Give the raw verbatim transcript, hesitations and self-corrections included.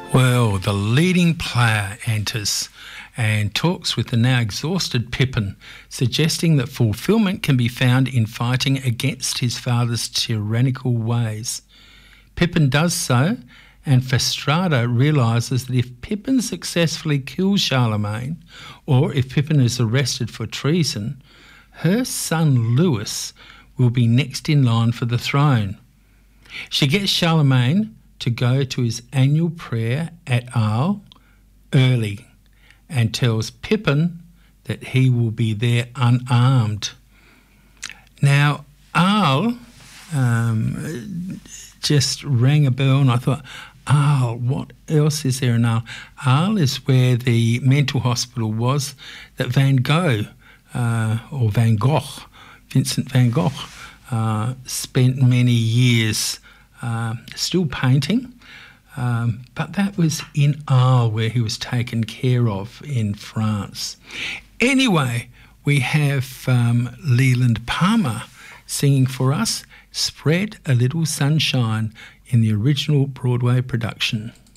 Well, the leading player enters and talks with the now exhausted Pippin, suggesting that fulfilment can be found in fighting against his father's tyrannical ways. Pippin does so, and Fastrada realises that if Pippin successfully kills Charlemagne, or if Pippin is arrested for treason, her son Lewis will be next in line for the throne. She gets Charlemagne to go to his annual prayer at Arles early and tells Pippin that he will be there unarmed. Now, Arles um, just rang a bell, and I thought, Arles, what else is there in Arles? Arles is where the mental hospital was that Van Gogh, uh, or Van Gogh, Vincent van Gogh, uh, spent many years Uh, still painting, um, but that was in Arles where he was taken care of in France. Anyway, we have um, Leland Palmer singing for us Spread a Little Sunshine in the original Broadway production.